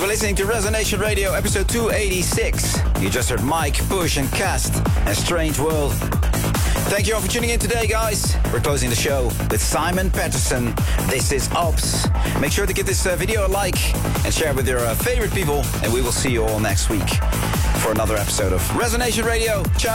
You were listening to Resonation Radio, episode 286. You just heard Mike, Push, and Cast, and Strange World. Thank you all for tuning in today, guys. We're closing the show with Simon Patterson. This is Ops. Make sure to give this video a like and share with your favorite people. And we will see you all next week for another episode of Resonation Radio. Ciao.